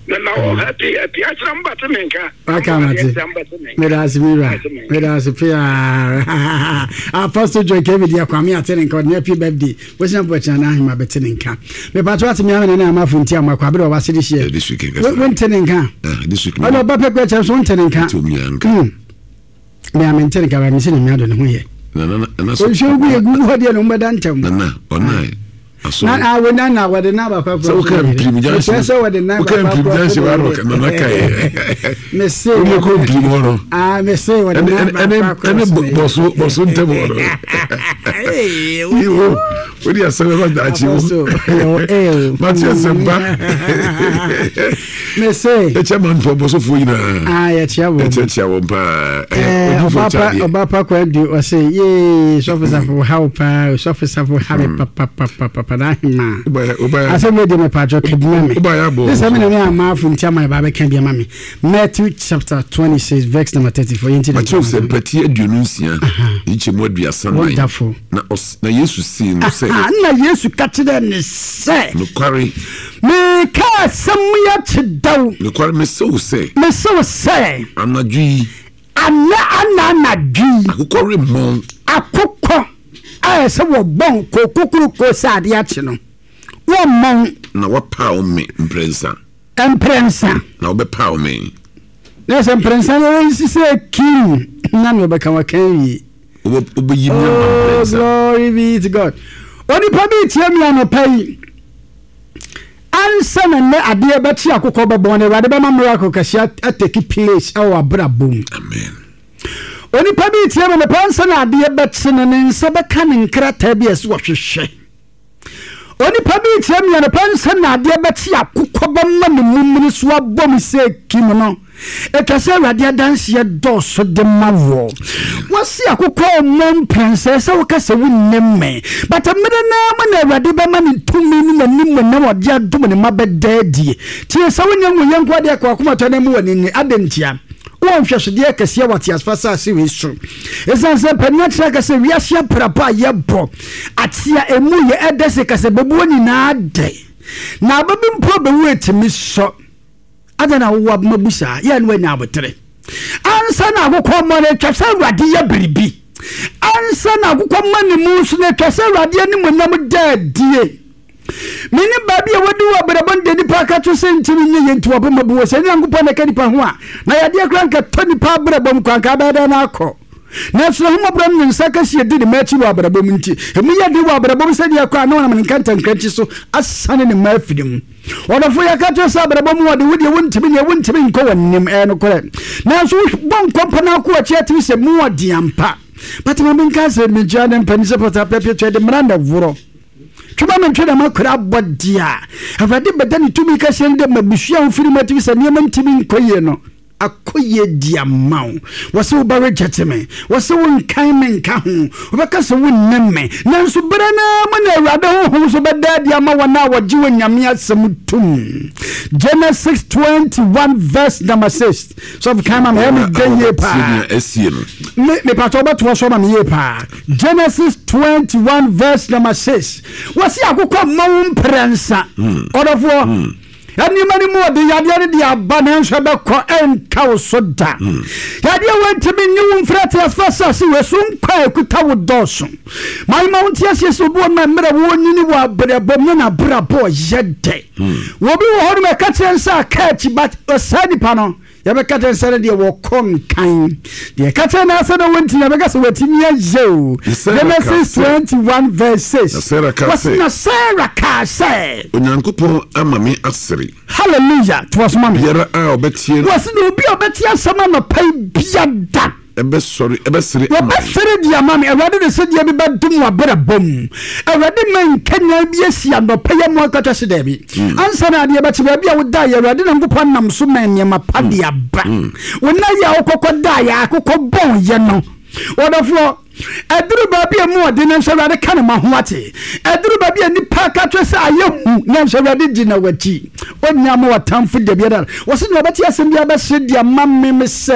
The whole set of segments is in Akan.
Now, happy number to make. I can't. Apostle Joy Kevin, dear Kwame, attending happy birthday. What's your birthday? I'm a betting car. The patriotic man and I'm off in Tiama, Quabro was this year. This week, when telling car. This week, I know Papa Quetchers won't telling car. Me am in telling car, I'm missing me. I don't know here. No, so show me a good idea, no matter than I will not know what the number of so can so what the number of Miss say tomorrow. I may say what the number was tomorrow. What do you say about that? You Matthias and back. Miss say the chairman for Bosofina. I a chairman. Papa could do or say, yes, officer for help, officer for having papa. I said, Madame Patrick, this I mean, I'm out from Tama Baba can be a mammy. Matthew chapter 26, verse number 34. Into the truth, and Petit Dunusia, each would be a son. Wonderful. Now, used to see, say, I used to catch it and say, no quarry. Me car somewhere to down. The quarry, Miss So say, Miss So say, I'm not G. I'm not G. I quarry mom. I cook. I saw a bone, cocoa, sad yachino. 1 month. Now, what power me, Prensa? Prensa. Now, be power me. There's a Prensa, is a king. None will become a king. Oh, glory be to God. What the public tell me on a pay? Answer and let a dear Batia Cocoba Bonne, rather than a miracle, because I take place our brabboom. Amen. Oni pabi tie me pansa na ade betse ne nsa beka ne nkrata bi eso hwehwe oni pabi tie me pansa na ade beti akokoba ma ne mumiri so abom se kim no ekase awade adanse ye do so de mawo wasi akokɔ mom princess wo kase wonnem me but amere na ma na awade ba ma ne tumi ni nanim na wode adom ne mabedadie tie sa wonya wo yenko ade akokoma to na mu wani ni adentia one fish dear Cassia what he has first series true. It's as a penatra as a reasia prapa yebo. At sia emu ye edesic as a babuani na day. Now, babin probably wait to miss so. I don't know what Mabusa, yan when now but three. Answer now go come on a chasa radia baby. Answer now go come on the moose and a chasa radia when I'm dead, dear. Mini baby wadu abrabon de nipa ka to sentimi nye ntu obomabu se nyankopon na kanipa ho a na ya de kranka to nipa abrabom kwanka bada na akọ na so ho mabram ne nsaka sie de machi wa abrabom nti emu ya de wa abrabom se de akọ na na nkanta nkranti so asane ne mafidim wonafo ya ka to sa abrabom wode wudi wontimi ne wontimi nko wonnim no kore na so bon kompana akọ a chiatimi se mu wodi ampa but ma benka se me jane mpanise pota pepe to de mranda vuro Tuba mentweda makura bodia awade bedani tumi ka sende mabusua ofiri matibi sa niam ntimi nkoye no akoye diamau wase wo bare jeteme wase wo nkan men ka ho obeka se wo nemme nanso brana mana awade ho so beda diama wana waji wo nyame asemutum Genesis 21 verse number 6 so kama me denye pa me pato bato so ma me pa Genesis 21 verse number 6 wase akokọ mawum prensa odofo ani mani mo de yade de abana nso be ko enka wo soda yade wantimi nyi mfrate afasa si wesun kwa ekuta wo doso mai mount yes obo ma mra wo nyini wo abrabom na brabo yede wo bi wo hono me ka tensa ka chi but osani pa no ya be ka tensa de wo kon kan de ka tensa na so wonti ya be ka so watimi azo Genesis 21 verse 6 wasna Sarah ka say onyankopon amame asiri hallelujah to us man yara a obetie wasna obi obetie sama no pai biada ebe siri dia mami awade de se dia bi badum wa brabom awade man kanya bi asia no paya mo akata se da bi ansa na dia beti ba wo da ya awade na ngopon nam so man ne mapade aba wona ya okokọ da ya akokọ bon ye no wonderful eduru babi emu ode na nshawade kan ma ho ate eduru babi ani pa ka twese ayehu na nshawade gina wati onya ma watamfu de biada wose no beti asem bia ba shedia mamme se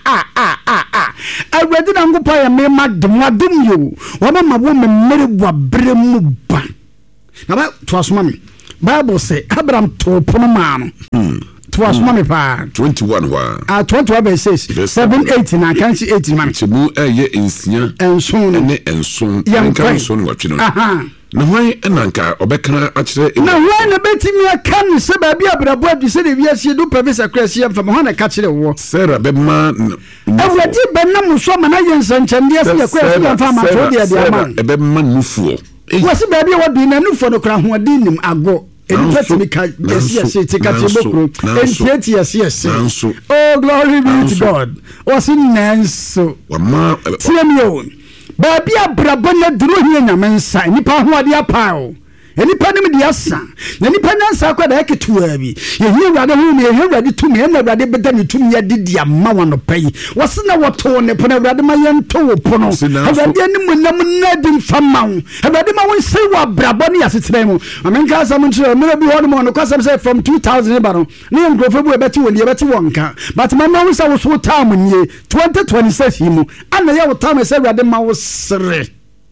awade na ngopa ya me madum yo wona ma wo mmere bwa bremu ba na ba to asoma me Bible say Abraham to pono ma no to us money pa 21 wa 21 verses 7 8 na kan si 8 man timu ensia enson ne enson kan so no watwe no na hwan enanka obekana akire na hwan na betimi aka no se ba bia brabo adu se de wiase do professor Krasi am fam hwan na ka kire wo Sarah bema awadi benam so ma na yensanchande ase ya Krasi am fam aso de ama bema nufuo wasi ba bia wadu na nufuo no kra ho adi nim ago eni ka yes tika tibokro enti yes oh glory be to God wasi nanso wama tiamio ba bia brabo na duro hia nyamensa nipa ho ade apao enipa nim de asa na nipa nansa kwa da yaketua bi yehia wrade ho me yehia wrade tumi na wrade beda ne tumi ya didi ama wano pai wase na woto ne pona wrade ma yento wo pono wrade anim nam na di fama wo wrade ma won sei wa brabo ne yasetere mu amenka asam nchire me bi ho no no kwasam say from 2000 ba no ne ngrofo bu ebeti woni ebeti wonka but ma na wo sa wo so time nie 2026 himu ana ya wo time say wrade ma wo sere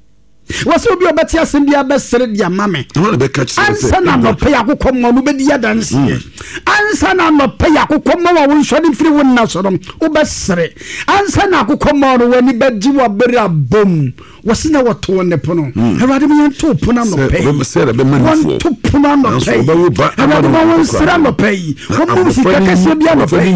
waso bi obeti asem bia besere dia mame ansa na no pay akokọ mo no bedi adanse ansa na no pay akokọ mo wa won so de firi won na so dom obesere ansa na akokọ mo no wani bedi wa bere abom wasina wato ne pono awade me to pono no pay obesere be manfo to pono no pay awade me won sira no pay won sika kase bia no pay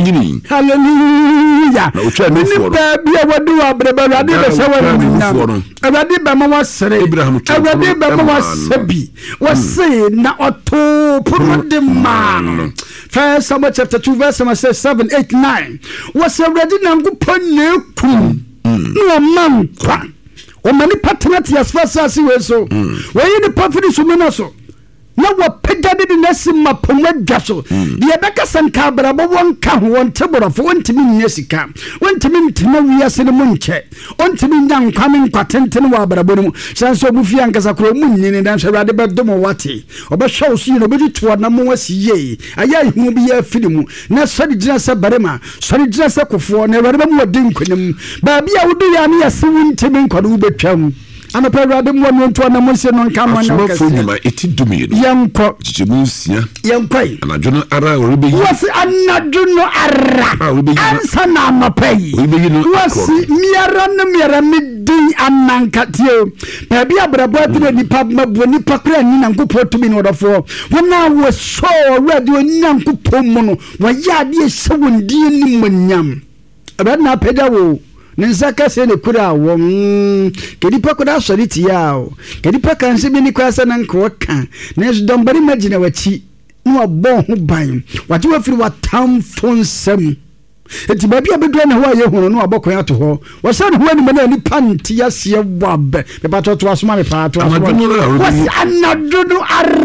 hallelujah ni bia wadu wa bere be awade be se wa ni awade be ma wa Abraham awade be ma wa sabi wase na oto pono de man First Samuel chapter 2 verse 7 8 9 wase awade na ngupon ne kum no man kwa o mani paternity as far as we so we ni pafini sumina so na wo pegade de nasi mapomwa dwaso de beka sanka brabo won ka ho won teborofo wontimi nyesika wontimi mtima wiase ne munche wontimi nyankwame nkwatenten wa brabo no sanso obufia nkasa kro munyini dan hwade bedomo wate obehwe osu no beji to na mo wasiye aya ihu bi ya filimu na sori gina se barema sori gina se kofo na wade mu wadi nkwenem ba bia wudu ya ne yase wontimi nkwado ubetwam ana pɛwrade mo no nto na mo se no nka mo na ka nyuma etidumi no yanko jijimusia yankai anajono ara oribe yi wasi anajono ara ansa na mapai wasi miara midin anankatie baby abrabo ade nipa mabo nipa kra ni nankopɔ tumi no dofo wona wo so radio nyankopɔ mo no wa ya de se wondi ni monyam abana na peda wo Ninsaka se ne kura won kedipa koda soriti yao kedipa kanse bi ni kwasa na nko ka na dombari magina wachi no abon ho ban wati wafiri watamfo nsam eti baby abedo na ho aye hono no abokon ato ho wasa ne ho ani mana ni panti yase wabe be pato to asoma me pato wasi anadono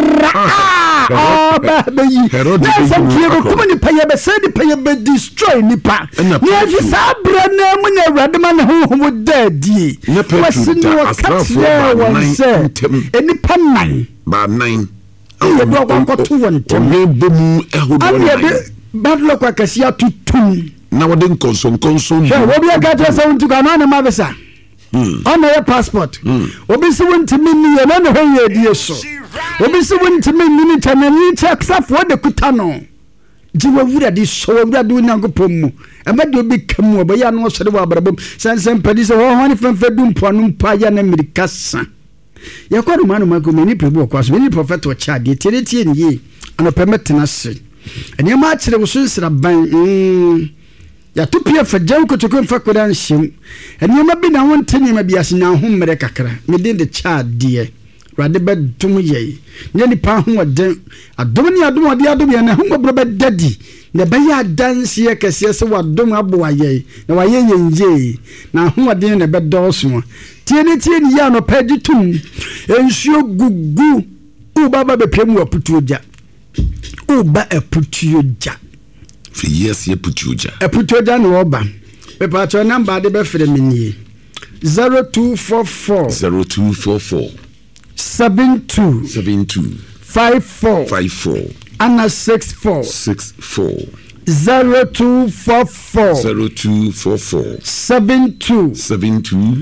arra baby na some kiego kuma ni paye be se di paye be destroy nipa ni afi sabra na mu na awrade ma na ho dadie wasi no katse wonse enipa nan ba nan ye do kwakoto wontem me bomu ehodo bad luck akasia tutum na wode nkonso wo bi aka tse wontu kana na mabesa ona ya passport obi se wontimi ni ye na ho ye die so obi se wontimi ni tanani check safo de kutano jiwa wura di so wura di nyankopom mu amade obi kamu oba ya no sore wa abrabom sansan padi se ho hani fanfa dum poanu mpa ya na mirikasa yakwado manu magome ni prebu kwa so ni prophet o cha de tie ni ye ana permetna se ene ma akire wo sunsira ban ya tupia fa janko to kon fa kodan shim ene ma bi na wonte ni ma bi ase na ho mere kakra me de cha de rade be dum ye ne ni pa ho den adom ni adom ode adom ye na ho gbro be dadi ne be ya dance ye kese se wadom abo aye na waye yenje na ho ode ne be doso tie ni ya no pedi tum ensuo gugu u baba be pemu aputuoja uba eputuoja for yes eputuoja no oba be patro number de be fere mini 0244 72 54 ana 64 0244 72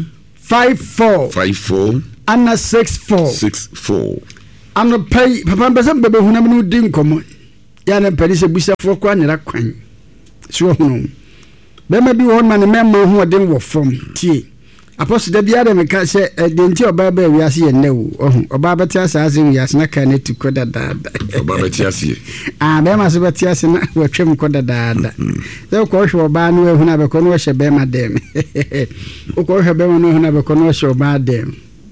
54 ana 64 ano pay papa mbese bebe hunam no di nkomo ya na pari se busa fo kwa nyira kwan so hunu be ma bi won ma ne memma hu odin wo from tie apostle da bia da me ka se denti oba ba wiase ye newu oba beti asase wiase na ka ne tukoda dada oba beti ase be ma so beti ase na watwem koda dada se ko hwe oba no ehu na be ko no hwe be ma dem ko hwe be ma no ehu na be ko no hwe oba dem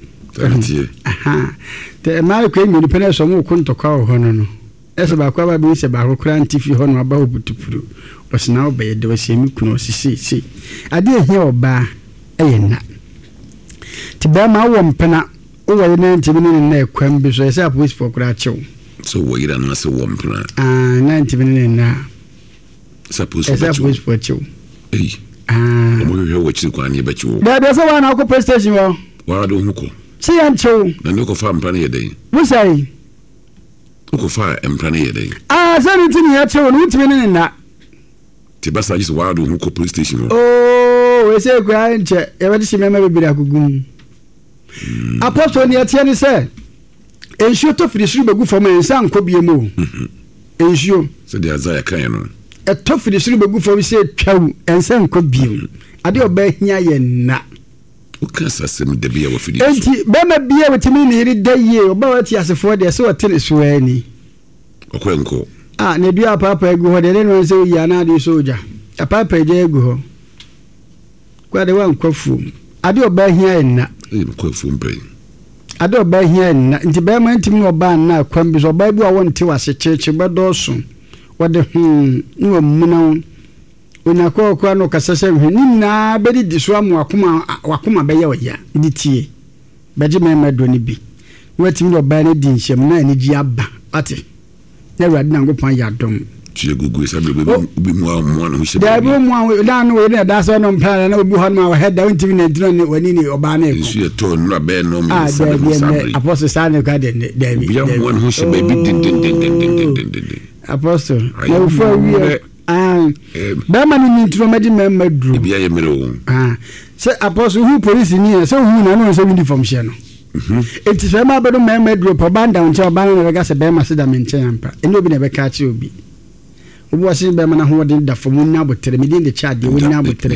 te ma ko emi ni pene so mu kunto kwa ho no ese ba kwa ba bi se ba kokra ntifi ho no aba obutupuru osina obaye de wasemi kuno sisi ade ehia oba eyena tiba ma wo mpena wo ye na ntimi ne na kwam bi so ese police for kura chew so wo yira na se wo mpena na ntimi ne na suppose for chew mo hwe wo chi kwa ni ba chew da so wa na ko police station wo wa do huko si yan chew na ne ko fa mpena ye den wo sai ko fa mpena ye den so ntimi ya chew no ntimi ne na tiba sa ji wa do huko police station we say kwa nche e wadi si mema bebiri akugum apostle ni atie ni say ensuo to firi suru begu fom ensan ko biemu ensuo se de azaya kan no e to firi suru begu fom say twaw ensan ko biemu ade oba hia ye na o kan sa sem de bia wo firi enti bema bia wetimi ni ri daye oba wati asefo de se wote so ani okwenko ne bia papa egu ho de no se ya na de soja papa je egu ho kwa de wan kwafu ade oba hia enna kwafu mpe ade oba hia enna nti be ma ntimi no oba na kwam bi so oba bi a wonte wase cheche bedoso wode ni wa muna ona kwa no kasase hwe ni na bedi diso am wakoma be ye oya ndi tie beje me do ni bi watimi no oba na di nsem na ani ji aba ate na wade na ngopan ya dom tie gugu esa be mu amwa no hye da bi mu da no we da so no mpara na obi ho no wa head down tv na dino ni wani ni oba na eko su to no be no me sabri apostle sane ka de da bi ya mu no hye be bi din apostle na ufo wi ba ma ni ntro ma di memma dru bi ya mere wo se apostle hu police ni se hu na no se uniform she no enti se ma bedo memma dru po banda uncha oba na be ga se be ma se da menche ampa eni obi na be ka chi obi obo wasi be mana ho de da fomu na botere me de cha de woni na botere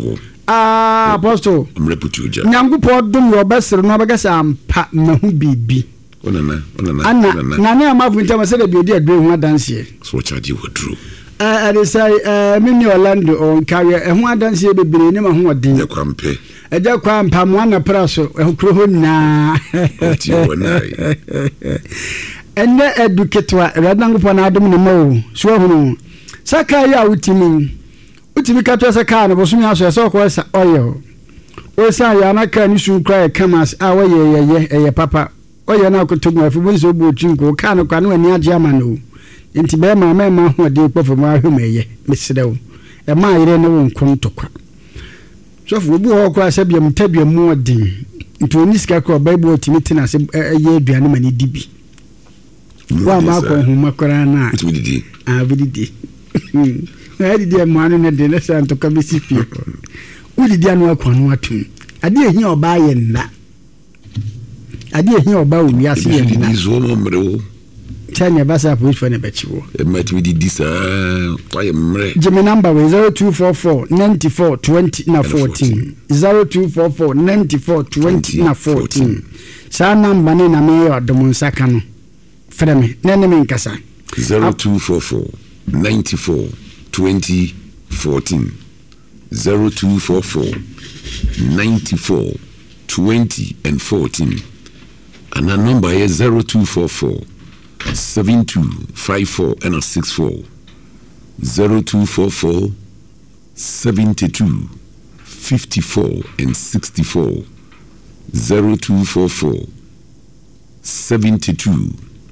apostle mreputuja nyangupo dum yo besere no be ga sa ampa mahu bibi onana na na amafu ntama se de bi odi adwe ho adanse so cha di wodru they say mini Orlando on carrier ho adanse bebere ni ma ho odin ya kwampe eja kwampa mo na praso ehukro ho na oti wonai enne educatwa radangupo na adum ne mo so hunu saka ya utimi katwa saka na bosumi aso so ko sa oyo o sa ya na ka ni sun kra kamas a ye papa oyo na ko tumu afi bo so bo chinko ka no kwa no ani age ama no enti be ma ho de kpofo ma ahwemeye mesrew e ma yire ne won kontokwa so fu obu ho kwa se biam tabiam mu odin nti oni sika ko bible otimi tina se ye aduane mani dibi wa ma ko hu makora na bididi didi manu na de na santo ka bisipi udidi anu akwanu atum ade ehia oba ye nna ade ehia oba wi ase ye nna zo no mrewo tanya basa police for ne bechiwo might we did this why mre Jimmy number 0244 94 20 na 14 0244 94 20 na 14 sa number ne na me odom nsaka no freme nene me nkasa 0244 94 20 14 0244 94 20 and 14 and the number is 0244 7254 and a 64 0244 72 54 and 64 0244 72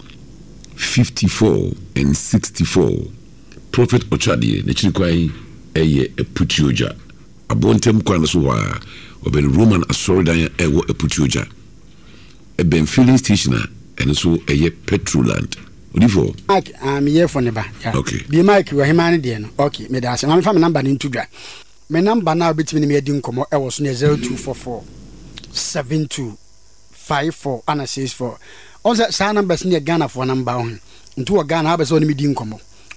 54 and 64 Prophet Ochadie ne chirikwai eye eputioja abontem kwan so wa oben Roman asoridan ewo eputioja eben filling station and so eye Petroland odifo Mike am here for neba yeah okay be Mike we himani de no okay me da se ma fa me number ni ntudwa me number na obetimi me edi nkomo ewo so ne 0244 72 54 and 64 also sa numbers ni Ghana for number 1 ntu Ghana ha be so ni me di nkomo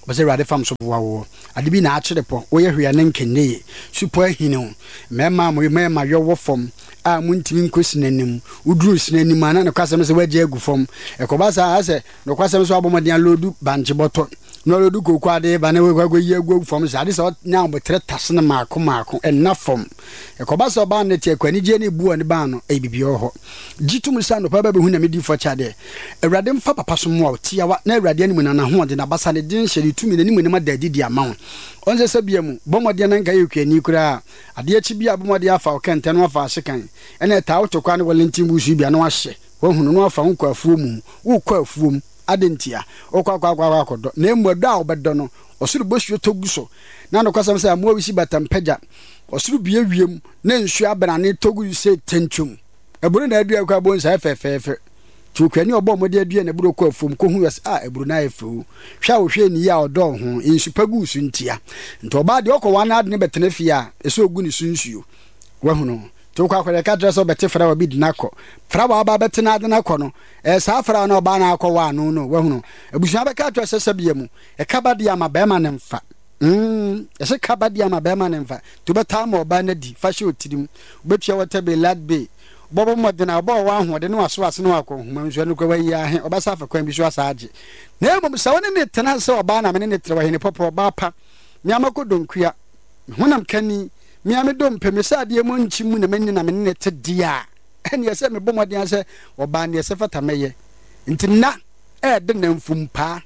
bese rade fam so boa wo ade bi na a kyere po wo ye hwea ne nkenne supo ahine mema yo fam a muntimi nkosi nanim uduru sinanim ana ne kwasem se waje agu fam ekobasa ase no kwasem so abomaden lodu banche boto no lodu kokwade ba na wegwago yi agu fam sade so nya obotre tasene maako enna fam ekobasa ba na tie kwani je ne buo ne ba no bibi ho gitum sa no pa ba behu na medi fo chade ewrade mfa papa so mo tia wa na ewrade anim na ho de na basa ne din hyeri tumi nanim ne ma dadi di ama onse sabiam bomode na nka yekwani kura ade achi bia bomode afa okente no afa ahyekan ene ta wotokwa ne walentin busu bia no ahye wo hunu no afa nkwa afuo mu wo kwa afuo mu adentia okwa akodo na emmodo a obedo no osuru bosuo toguso na no kwasam se amoa wisi batampaja osuru bia wiem na nsu abrane togu se tentum eburu na adua kwa bonsa fefefe tukwani obo mode adua na buru kwa afuo mu ko hu yas eburu na afu hwa wo hwe ni ya odo ho nsu pagu su ntia nto ba de okwa wana ade ne betene fia eso ogu ni sunsuo wa hunu to kwa kwere ka dress obete fra wa bi dinako fra wa ba bete na de nako no sa fra na oba na akọ wa no wa hunu ebusu abeka dress sabia mu ka ba dia ma ba ma ne mfa ese ka ba dia ma ba ma ne mfa to beta ma oba na di fa hye otirim obetua wata be lad be bobo modena bo wa ho de no aso ase no akọ huma nso no kwa yi ahe oba sa fa kwan bi so asaaje na emom sa woni ne tena se oba na me ne tere wa hene popo oba pa mi amako donkua honam kani mi amedom pemesa de mo nchimu na menni na me ne te dia ene yese me bomode ase oba ne yese fata meye ntina de na mfumpa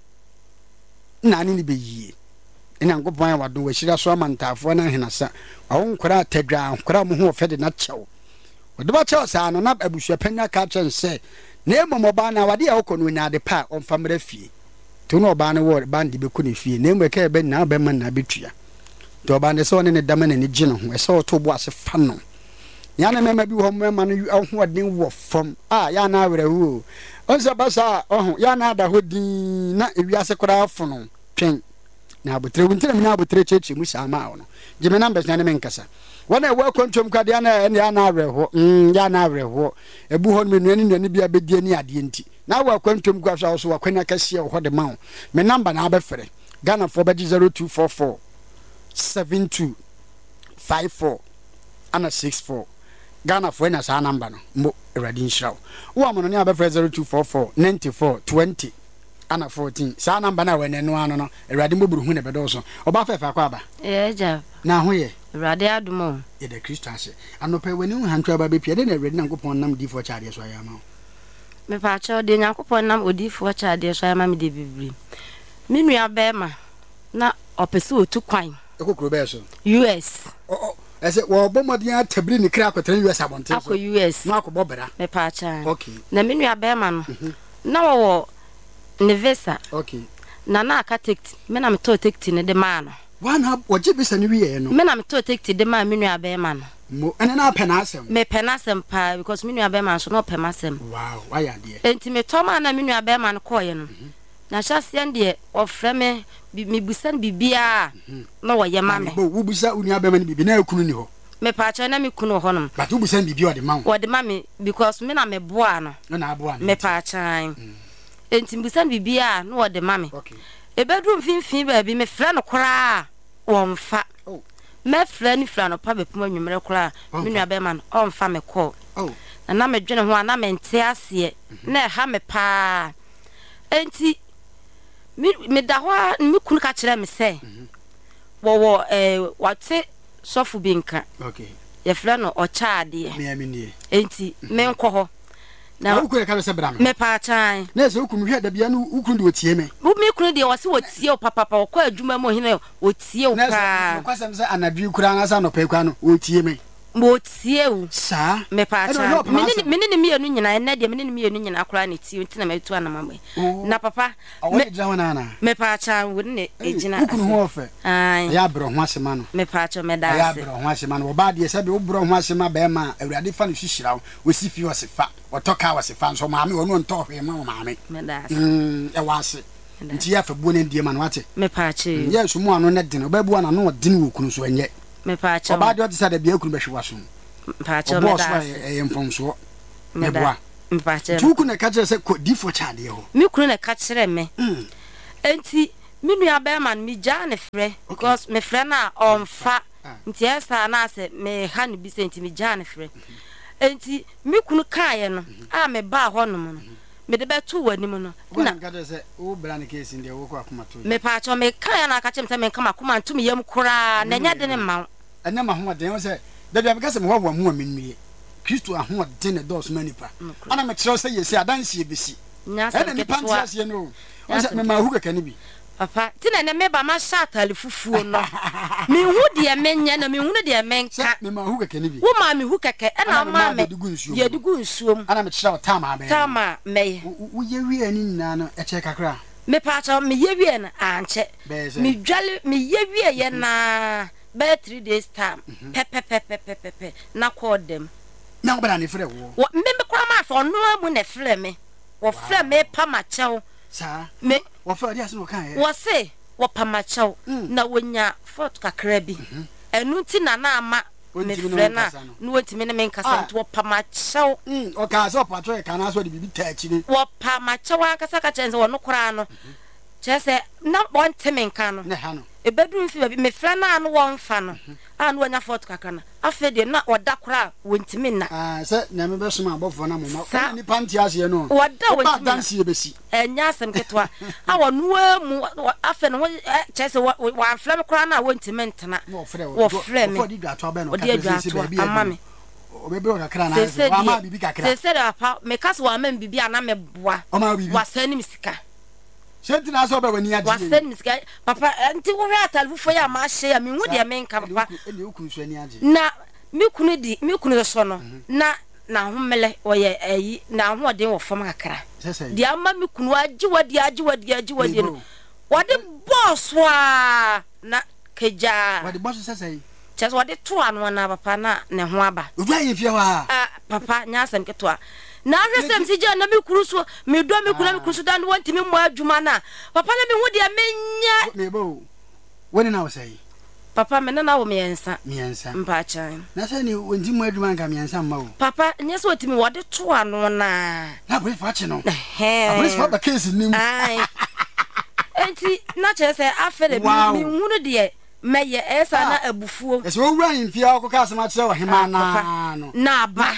na ni be yie ina nkopon ya wado wa shira so amantafo na henasa awo nkora tadwa nkora mo ho ofede na chew wode ba chew sa no na abusua panya ka chense na emom oba na wade ya okono nya de pa onfamra fie to no oba na wo bandi be ko ne fie na emwe be na be man na betua to oba ne so ne dama na ne gine ho eso to bo ase fa no ya na mema bi ho mema no ho den wo fam ya na awrehu onse basa ya na ada hodin na ewiase kora afo no twen na abutre wuntere mi na abutre chechi mu sama no jime numbers na ne menkasa wana wa kwantwom kwade na ya na awreho ya na awreho ebu ho me nuani bia bedi ani ade nti na wa kwantwom kwa so wa kwanya kase ho de ma me number na abefere Ghana for be 0244 7254 ana 64 Ghana for na sa number no mbo ready nshraw wo amono ne abefere 0244 94 20 ana 14 sa number na wene no ano no erade mboburu hu ne bedo so oba fefa kwa ba ja na ho ye erade adumo ye de Christian se anope wene hu hantwa ba be pia de na erade nankopon nam di fo chaade so ya ma me pa cha de nankopon nam odi fo chaade so ya ma me de bibiri me nua be ma na opese otu kwan ekokro be so US ese wo bomodin atabiri ni kra akotre US abonte so US na akobobera me pa cha okay na me nua be ma no na wo Nevesa okay na aka tekti me na me to tekti ne de ma no wana woje bisa ni wiye no me na me to tekti de ma me nua be ma no mo ene na pena asem me pena asem pa because me nua be ma so no pema asem wow why ade enti me to ma na me nua be ma no koye no na hyase de ofre me busan bibia na wo ye ma me bo wo busa uni abema ni bibi na ekunu ni ho me pa cha na me kunu ho no but wo busan bibi o de ma wo de ma me because me na me boa no na aboa me pa cha enti busan bibia na wo de ma me okay e bedroom finfin ba bi me frɛ no kora wo mfa me frɛ ni frɛ no pa be poma nwumere kora me nua be ma no o mfa me call na me dwene ho na me nte ase na ha me pa enti me da ho me kunu ka kire me se wo wate sofu binka okay ye frɛ no o chaade me amini enti me nkɔ ho na ukure ka se bra me pa chan na se ukunu hwe da bia no ukunu de otie me me kunu de wo se wotie o papa o kwa adwuma mo hene otie o pa na kwasem se anadwi kura na sa no pa kwa no otie me mo tie o sa me pa chan menene mienu nyina na de menene mienu nyina akora na tie ntina metu anamama na papa me jawo na na me pa chan wo ne ejina ukunu ho ofe ai ya bro ho asema no me pa chan me da ya bro ho asema no ba de se be wo bro ho asema be ma awurade fa no hihira wo si fi wo se fa wotoka wo se fa so maame wo no nto hwe ma wo maame me da e wase nti ya fa bu ne ndie ma no wate me pa chan ye so mu ano ne den ba bu ana no den wo kunu so enye me pa chan oba de odisa da bia kunu be hwe so pa chan me da e mfomso me boa me pa chan tu kunu ka kire se ko di fo chaade ho me kunu na ka kire me enti minu abema mi jane frɛ because me frɛ na onfa nti esa na se me ha ne bi senti mi jane frɛ enti mi kunu kaaye no a me ba ho no no me de beto wani mu no na ngade se wo bra ne case ndi wo ko akoma to me pa cho me kaaye na ka chem me kama kuma ntum yam kura na nya de ne ma enya ma ho den wo se da bia me ka se me ho mu a menwie Kristo aho de ne dos manipa ana me kire se yesi adanse ebesi nya se ke pantia se no wo se me ma hu kaka ne bi papa tina ne me ba ma shatale fufuo no me hu de menya na me hu de menka me ma hu kaka ne bi wo ma me hu kaka na ma me ye de gu nsuom ana me kire tama ba tama me wo ye wi ani nyina no e che kakra me pa cha me ye wi na anche me dwale me ye wi ye na be 3 days time pe na call them na obara ne frɛ wo me kora ma fa no amu ne frɛ me wo frɛ me pa ma chew sa me wo frɛ dia se no kan wo se wo pa ma chew na wonya fort kakra bi enu ti na na ama me frɛ na no wotimi ne me nkasa nti wo pa ma chew o ka so patro e kana so de bibi ta achi ni wo pa ma chew akasa ka chenze wo no kora no chese na bon temi nka no ne ha no ebedun fi me frɛ na no won fa no anu wonya fort kakra na afa de na oda kora wontimi na se na me be soma abofo na mama ko ni panti ase no oda wontimi dansi ebesi enya asem ketwa awo no amu afa no chese wo anfra me kora na wontimi ntena wo frɛ me wo di dwato aba no ka se be ama me obebe o kakra na ase wa ma bibi kakra se apa me kase wa ma bibi ana me boa wa sani misika Senti na so be wani adi. Wasen misika papa nti wo hwe atalfufo ya ma hye ya me hu de me nka papa. Ele okunsu ani agi. Na me kunu so no na homele oye ayi na hoden wo fam kakra. Di ama me kunu agi wadi no. Wade boss wa na keja. Wade boss sesai. Chese wade to anu na papa na ne ho aba. Odu ayi fie wa. Papa nya asem ketwa. Na hwesem si je na me kuru so me do me kuru so dan wonti me mo adwuma na papa na me hu de menya me bo woni na wo sai papa me na wo miensa mpa chan na sai ni wonti mo adwuma nka miensa mma wo papa nye so otimi wode to ano na brief fa no brief fa ba case nim ai enti na chese afere me hu de meye esa na abufuo ese wo wura mfia akọ asema kire wo hema na no na ba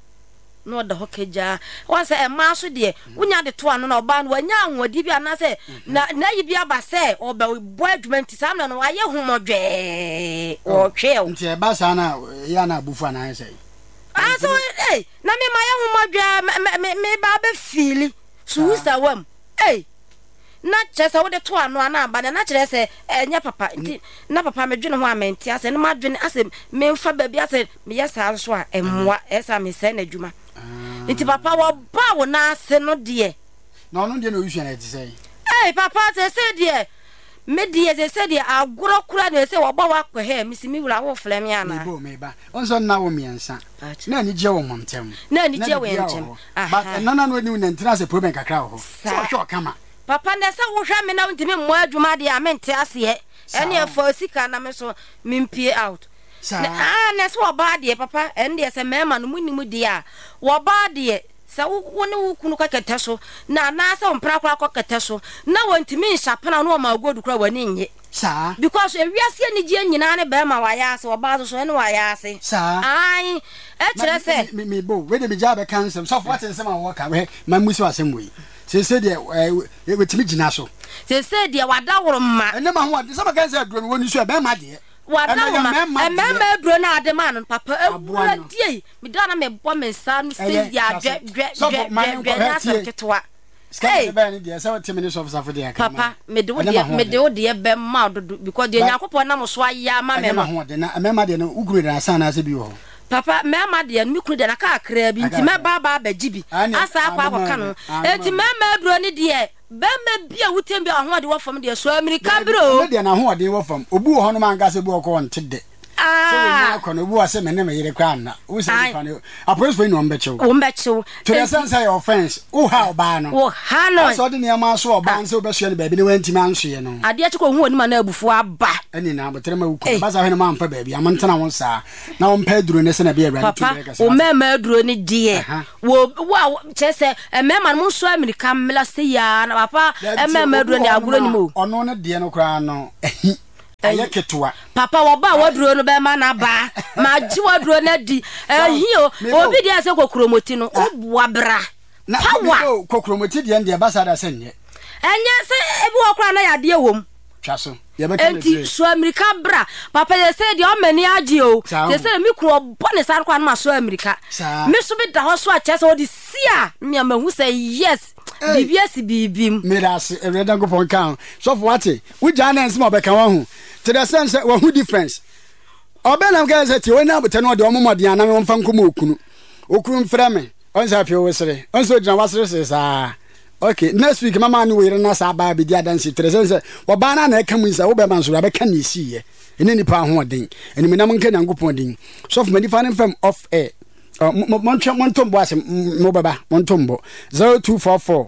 no da hokeja wan se e ma so de unya de to ano na oba no wanya anwodi bi anase na yi bi aba se oba bo adwumenti sam na no waye homodwe o tweo nti e ba sa na ya na abufu ana se so na me ma ye homodwe me ba be fili suusa wam na chese wo de to ano ana aba na kire se enya papa nti na papa medwene ho amenti ase na madwene ase me mfa ba bi ase me yesa so a emwa esa me se na adwuma nti papa wo ba wo na ase no de na ono de no yusu na ti sei papa se de me de se de agoro kura na se wo ba wa kọ he mi si mi wura wo frɛ me ana me bo me ba onso na wo miensa na ni je wo montem na ni je wo entem but nana no ni na ntina se problem kakra ho so hwe kama papa na se wo hwa me na ntimi mo adwuma de amente ase ene afo sika na me so mimpie out na so oba de papa ende se mema no munimu de a wo ba de se wo ne wo kunu ka kete so na se ompra kwa kwa kete so na wontimi nhapana no ma agodu kura wani nye sa because ewiase ni je nyina ne be ma waya se oba so ene waya se sa ai kire se me bo we de be ja be cancel so what is ma wo ka we ma musi asem we se de wetimi gina so se de wada woro ma ene ma ho de se ma kan se aduro woni so e be ma de wada woro ma emma aduro na ade ma no papa ewura die me dana me bo me sa no se ya dwe na se ketwa Hey, Papa, me do de be ma do because de yakopon na mo so aya ma me no me ma de no uguru na san na se bi wo papa me ma de no kuru de na ka kra bi nti me ba gibi asa akwa akwa no enti me ma duro ni de be ma bia wutem bia ho de wo fam de so amerika bro de na ho de wo fam obu ho no man ga se bu ko nte de ah so we was say me na me yire kwa na wo say kwa approach for no mbechew to the sense your offense wo ha oba no wo ha no so de ne ma so oba nse obehwe ne baabi ne wantima anhwe no ade a chiko hu oni ma na abufu aba ani na botere ma wuku ba za hwe ne ma mfa baabi amantana won sa na won pa duro ne se na bia ewra to be ka o mema duro ne die wo chese mema no so America mela se ya na papa mema duro ne aguro ni mo ono ne die no kra no aye ketwa papa wo ba waduro no be ma na ba ma ji waduro na di hio obi dia se kokromoti no oboa bra na kokromoti die ndie basada se nye enye se ebi wo kra na ya de wom twaso ye be kan enti so America bra papa ye se de o mani agi o ye se mi kro bone san kwa na so America mi so be da ho so a chese o di sia mi amahu se yes BBS bibim miras ereda go pon kan so for what we jana nsem obeka wa hu to the sense wa hu difference obena ga say ti we na bote no de omomode ana me mfa nkomo okunu mfra me on sa fie wesere on so jina wasere se sa okay next week mama no we na sa ba bi dia dance to the sense wo ba na eka mu nsa wo be manso be kan ni si ye ene nipa ho odin ene me na monka nyankopon din so for me di fan fam off air montombo ase mo baba montombo 0244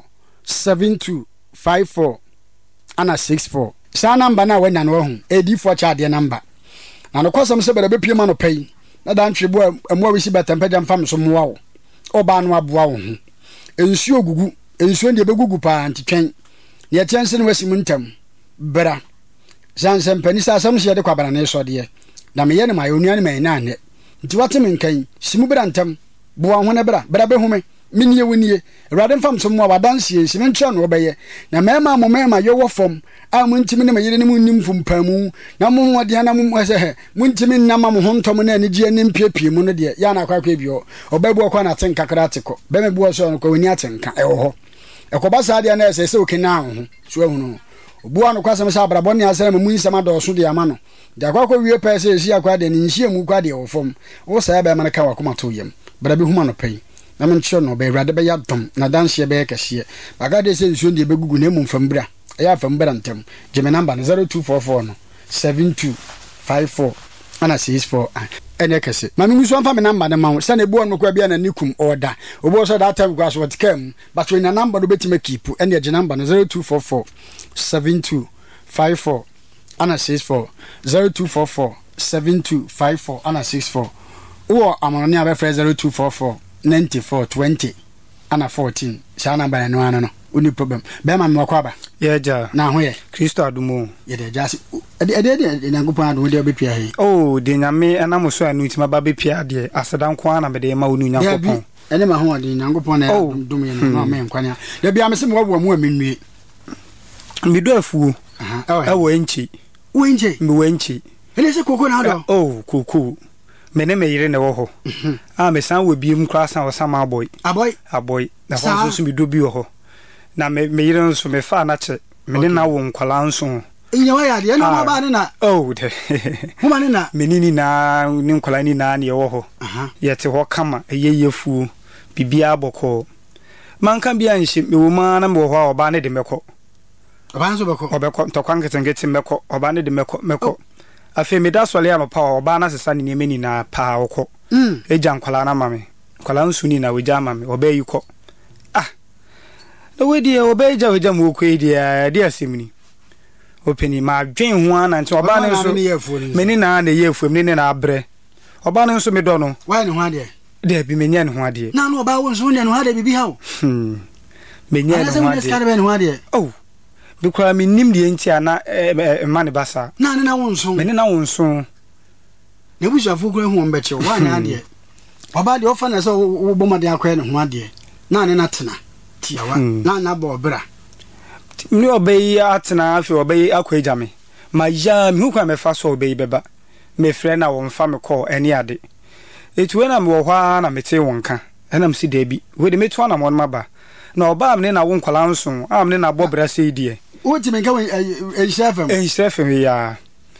7254 ana 64 sa number na we nanu ho edi4 charge number na no kwasam se bere be pie ma no pay na dan twebo amwa we si betempa fam so mo wo oba no aboa wo ho ensuo gugu ensuo de begugu pa ntitwen ne chense no wasim ntam bra sanse pani sa sam se de kwabara ne so de na me ye ne ma onua ne ma ina ne nti wate men kan simu bra ntam bo ho ne bra be hume minie wonie awade mfam so mo wadanse ensi ne ntra no obeye na mema mo mema yo wo fom a mo ntimi ne mayire ne mo nim fom pamu na mo ho de na mo se mo ntimi na ma mo ho ntom na ne gie ne mpiepie mu no de ya na akwa bio obabu okwa na tenka kratiko be me buo so no kwa woni atenka e wo ho e ko basa de na se okina ho so ahu no obuwa no kwasem sa abrabọ ne asere mu nsema do so de ama no de akwa kwa wie pese esi akwa de ne nhie mu kwa de wo fom wo sa ba man ka wa kuma to yem bra bi huma no pai na men cho no be wrade be ya dom na danse be kese baga de se nsuo de be gugu na mu fambra ya fambra ntem jeme number 0244 no 7254 ana 64 ene kese mami muso amfa me number na ma se na ebu on kwa bia na nikum order obo so that time kwa so what came but when na number no betima keep ene je number 0244 7254 ana 64 0244 7254 ana 64 wo amononi abefre 0244 9420 ana 14 sha number no ano no uni problem be ma me kwaba ye ja na ho ye Kristo adumo ye de jasi de nyankopon adu de obepia he oh de nyame ana so anu ntima ba bepia de asedan kwa na me de ma onu nyankopon ene ma ho de nyankopon na dum ye no me nkwania de bia me se mo wo mu amenwie mi do afuo wo enchi mi wo enchi ele se koko na do oh koko me ne me yire ne wo ho me san wo biem kra san wo sama aboy na ho so mi do bi wo ho na me yire nso me fa na che me ne na wo nkwala nso inya wa ya de na ma ba ne na oh de huma ne na me ni na ni nkwala ni na ne wo ho yete ho kama eyeyefu bibia boko manka bia nshi me wo ma na me wo ho oba ne de meko oba nso beko to kwanketengeti meko oba ne de meko afi me da sole ya pa oba na sesa ne meni na pa woko eja nkwala na mame nkwala nsu ni na weja mame oba yiko no we die oba eja mu ko dia dia semni openi ma dwen ho ana nti oba ne nso meni na na yefu meni na abre oba ne nso me do no why ne ho ade de bi menya ne ho ade na no oba wo nso ne ho ade bibi ha o menya ne ho ade oh bikwa mi nim de enti ana mane basa na ne na wonso me ne na wonso ne bushafo kura hu ombeche wa na ade oba de ofa na so wo bomade akwa ne ho ade na ne na tena tiawa na bo bra mi obey atena afi obey akwa ejame ma ya mi hu kwa me fa so obey beba me frɛ na wo mfa me call eni ade etu na me wo hwa na me te wonka enam si da bi we de metu na mo ma ba na oba amne na wo nkwala nso amne na bobra sei die o ti me nka enshefem ya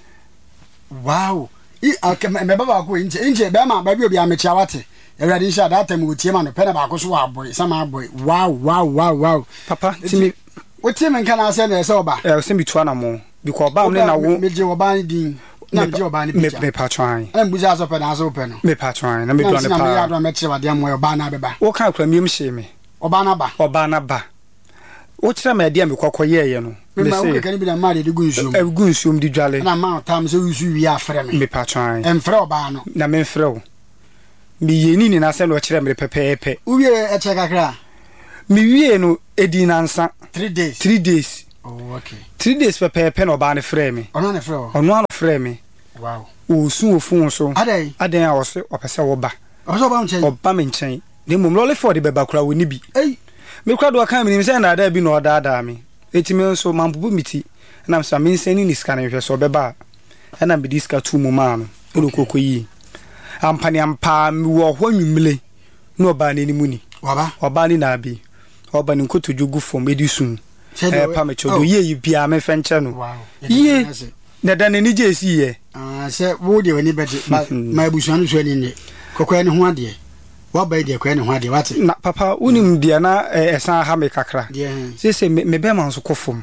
wow me baba ko inje be ma ba bi obi amechi awate ewade nsha that time otie ma no pena ba ko so wa boy sama boy wow papa timi o ti me nka na se na se oba se bitu na mo because oba amne na wo meje oba din na mje oba ni picture me patwan na mbuza aso pe na aso pe no me patwan na me do ne pa na ya do me kire wade am oba na beba wo kan kra miem hye me oba na ba wo kire ma de am kokoye ye no me say wo kan bi na ma de gunsuom gunsuom di dwale na ma tam so usu wi afre me patwan emfre oba no na me mfre wo mi yeni ni na se no kire me pepepe uwie eche kakra mi wie no edi nansa 3 days oh okay 3 days pepepe no ba ne frɛ me ono ne frɛ wo ono ano frɛ me wow o sun ofun so aden a wo se opese wo ba oba me nchen ne mum lole for de beba kura woni bi me kura do aka me se na da bi no odaada me etime so mampubu miti na msa me nsani ni ska na hwe so beba na be diska tu mu ma no olo kokoyi ampani ampa mi wo hɔ nwumle no oba ne ni muni oba ni na bi oba ni nkoto jogu fom edisun pa me chodo ye bia me fenche no ye na da ne ni jesi ye se wo de wani bede ma ebusuan so ani ne kokwa ne ho ade wa ba de kokwa ne ho ade wate na papa unim dia na esan ha me kakra se me be man so kofom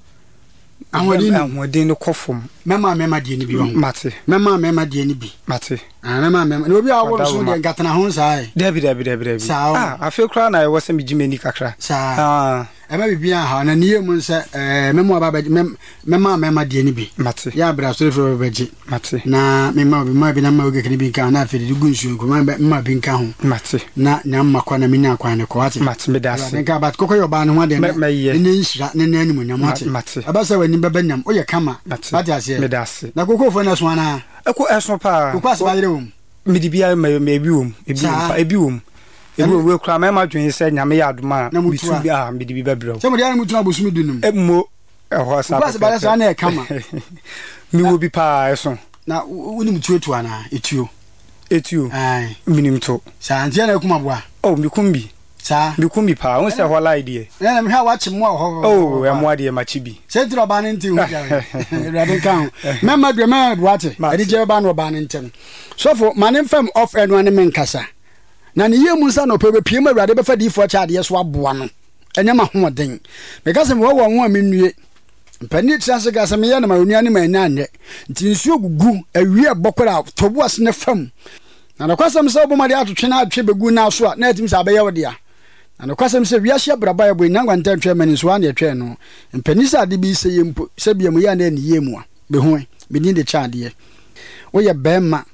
ahwodin no kofom mema de ni bi won mate mema de ni bi mate mema no obi a wo so de gatana ho sai debi afi kra na wo se me jimeni kakra ema bibia ha na niye mu nse mema baba mema de ni bi mate ya bra so refro beji mate na mema bi na ma oge kani bi kan na afi de gunsu ko mema bi nka ho mate na nyamma kwa na minya kwa ne ko wate mate me da se nka bat kokoyo ba ne ho de ne nshira ne nani mu nyam wate abasa wani baba nyam o ye kama wate ase me da se na kokofo na so ana eko eso pa kokwa se ba yire wom me di bia me bi wom ebi wom we kra ma dwen se nyame ya adoma bitu bia me di bi babro se mo dia mutu abosumi dunum emmo ho sa kokwa se ba sa na e kama mi wo bi pa eso na woni mutu ana etuo ai minim to sa antia na kuma boa oh mi kumbi sa mi kumbi pa won se ho lie die na me ha wa chimo ho oh e mo ade ma chibi se tiro ba ne nti hu ja rade kan me ma dwe ma boate ade je ba no ba ne ntem so for manim fam off eno ane men kasa na ne yemu nsa no pebe pie ma rade be fa di fo cha ade so aboa no enya ma ho den me kasa me wo ho amenue mpani transe gasa me ya na ma onua ne ma nya anye nti nsuo gugu awie bokora tobo ase ne fam na kwasam se obomade atotwe na atwe begu na so a na atim se abaye wodea na kwasam se wiase braba ya bo nyangwa ntantwe mani so ane atwe no mpani se ade bi se yempo se bia mu ya na ni yemu a be ho be ni de cha ade wo ye bema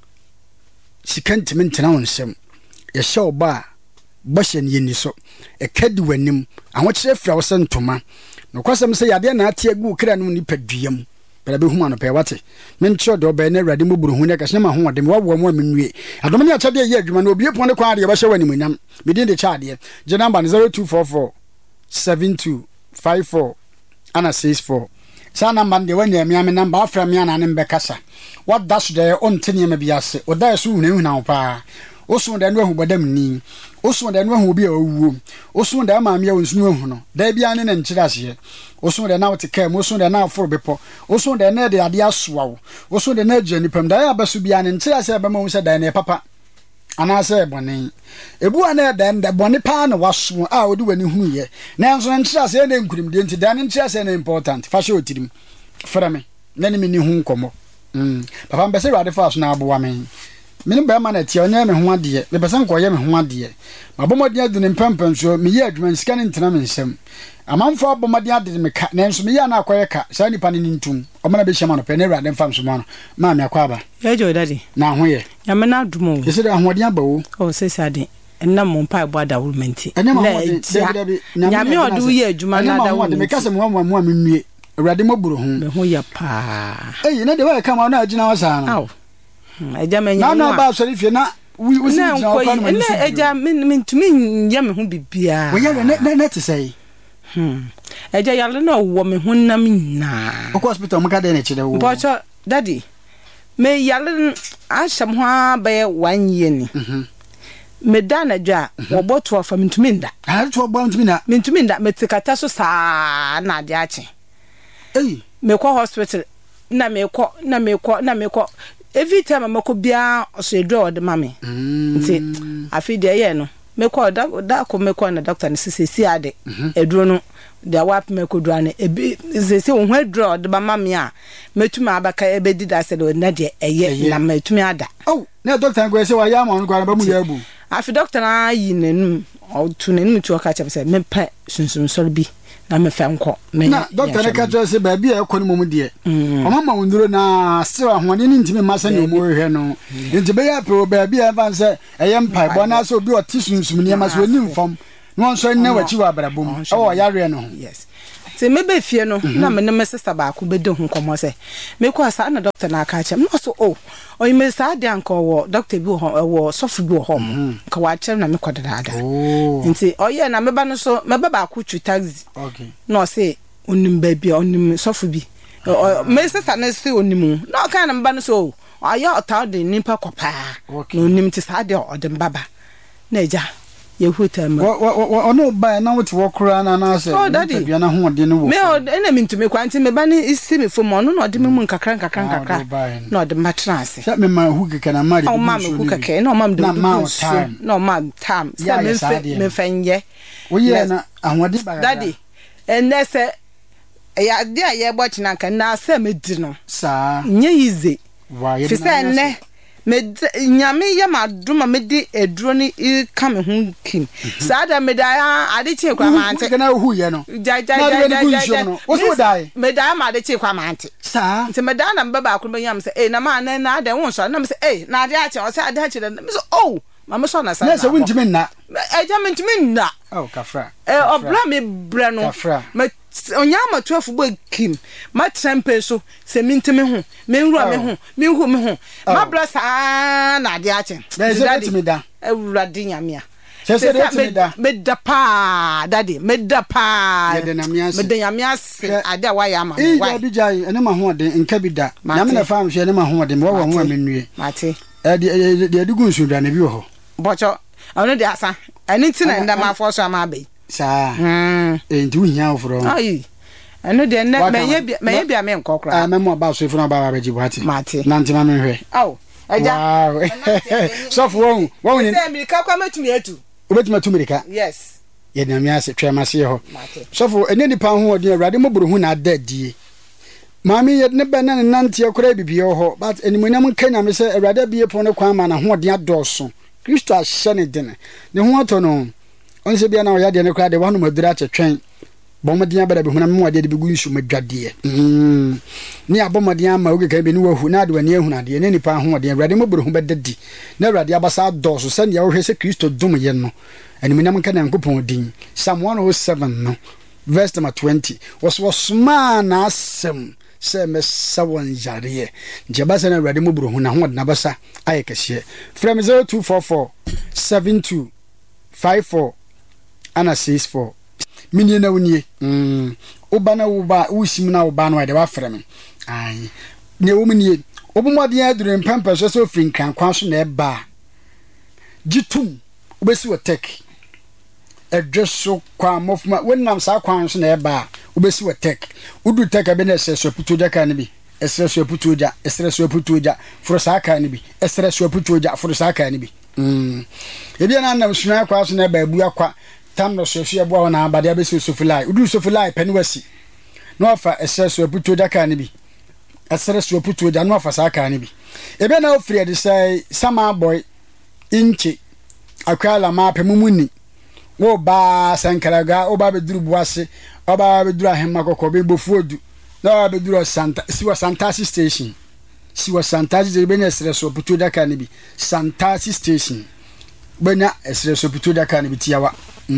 sikantimi ntena wonsem ye hye oba bɔhyɛ ne yeni so ekadi wanim ahokyere fra wo se ntoma no kwasam se yade na ate agu kra no nipaduam bela be huma no pe wate men cho do be na awrade mo buru hu ne kasne ma ho ode wo wo mo menue adom ne akyade ye adwuma no obie pon ne kwa ade bɛhyɛ wani munyam medin de cha ade je number 0244 7254 ana 64 sa number de wani amiame number afra me ana ne mbekasa what dash there on tene ma biase oda so hu ne hu na pa osun da no hu bodam ni osun da no hu obi awuo osun da maame ya wonsu hu no da bia ne nkyira hye osun da na wote kam osun da na aforo bepo osun da na de ade asoa wo osun da na agani pam da ya baso bia ne nkyira se ba ma hu se da na papa ana se bone ebu ana da bone pa na waso a odi wani hu ye na nso nkyira se na nkurim de nti da ne nkyira se na important fa hye otirim fra me na ne ni hu nkomo papa mbese rade fa so na aboa me mini ba ma na tie onye me ho ade me pese nko ye me ho ade mabomodi adu ne mpampan so me ye adwuma nsika ne ntena me nsem amanfo abomodi ade me ka na nso me ye na akoye ka sa nipa ne ntum o mana be hyema no pe ne rade mfam so ma ma me akwa ba ye jo daddy na ho ye ya me na adumo ye se da ho ade abawo o se sade enna mo mpa ebo da wulmenti nya me odu ye adwuma na da wulmenti me kase mo menue awrade mo buru ho me ho ya pa na de wa ka ma na agina wasa no eja menya na ba so rifie na we na eja mentumi ya me ho bibia we ya na te say eja yale na wo me ho nam na o hospital mo ka de na chire wo bocho daddy me yale asham ho ba 1 year ni me da na dwa wo boto afa mentumi nda to bo mentumi nda metikata so saa na de ache me ko hospital na me ko every time amako bia so edro de mame nti afi de ye no me ko da ko me ko na doctor ne sisi ade edro no da wap me kodwane ebi se wo hwa draw de mama me a metuma abaka ebedi da se do na de eye na metumi ada na doctor go se wa ya ma no kwa ba mu ya bu afi doctor na yi nenum o tu nenum tu ka cha se me pa sunsun so bi na me fa nko na doctor ka cha se ba bi e ko no mum de o mama wonduro na se wa ho ne ntimi ma se ne mo hwe no nti be ya pe ba bi e fa se eye mpa bo na so bi o ti sunsun ne ma so nim fam no so ne wa chi wa brabom o yare no yes se me be fie no na me ne me sister ba ku be de hu komo se me ko asa na doctor na ka chem no so o me sa de anko wo doctor bi wo sofu bi wo ka wa chem na me ko dada nti oye na me ba no so me ba ku chu taxi okay no se onim ba bi onim sofu bi me sister na se onim no ka na me ba no so aya ota de nipa kopa no onim ti sa de odem baba na eja yehutam ono ba na wote wokura na na se bia na ho de no wo me na mintumi kwanti me ba ni isi me fom ono na de me mu nkakra na ode matrance sha me ma hu keke na mari o ma me hu keke na o ma de no ma tam se me fenye wo ye na ahode ba daddy enne se ya de aye bo china kan na se me di no sa nye yize wa ye fi se ne me nyame ya maduma me di eduro ni ka me hu kim sada me da ade che kwa mante kana hu ye no ja wo so dai me da ma ade che kwa mante sa nti me da na mba ba ko me yam se na ma na ade won so na me se na ade a che o se ade a che me so oh mama so na sa na se wuntimi na ja me ntimi na oh kafra obra me bre no me onyama 12 bo kim ma trempe so se mintimi ho me nrua me ho me hu me ho ma bra sa na ade a che na se betimi da ewurade nyame a se betimi da me da pa daddy me da pa me de nyame ase ade a wa ya ma wa bi jai ene ma ho de nka bi da nyame na fa am hwe ene ma ho de me wo ho amenue mate de adigu nsu da na bi wo ho bocho ono de asa ani tina nda ma fo so ama be sa nti wo hia ofro ai eno de na menye bia me nkokra memo ba so ifuna ba ba ji buati mate na ntima me hwe au eja so fo wo ni se mirika kwa metumi atu obetuma tumirika yes ye na mi ase twema se ho so fo ene nipa ho odi awrade moburu hu na adadie mami ye ne bana ne nante akora bibie ho but enimonyam kanya me se awrade bie pon ne kwan ma na ho odi adoso Kristo ahye ne dene ne ho ato no onse bia na o ya de ne kra de wanu madura chetwen bomodin abada be huna me wade de begu nsu madwade ni abomodin ama oge ka be ni wahu na de wani ehuna de ne nipa ho de awrade moburu hu bedadi na awrade abasa doso se ne ya wo hwese Kristo dum ye no enimonyam nka na nkopon din Psalm 107 no verse number 20 was man asem se me sawon jare je ba se na awrade moburu hu na ho de na basa ayekahye from 0244 72 54 ana 64 mini na unie oba na oba usim na oba no de wa freme ai ne wo mini obumode adure mpampa so frinkan kwa so na eba gitum obesi wo tek edweso kwa mofma wonnam sa kwan so na eba obesi wo tek udu tek abe na seso putoja kan bi esreso putoja frosa kan bi esreso putoja frosa kan bi ebia na nam suna kwa so na eba ebu akwa tam no so hwe bo na abade abesi sofulai udu sofulai paniwasi no afa esreso putoja kan bi esreso putoja no afa sa kan bi ebe na ofri de sai sama boy inchi akwala ma pemumuni wo ba sankaraga oba beduru buase oba beduru ahemma kokko be bofuodu na beduru santa siwa santasi station siwa santasi de be na esreso putoja kan bi santasi station benya esreso putoja kan bi tiawa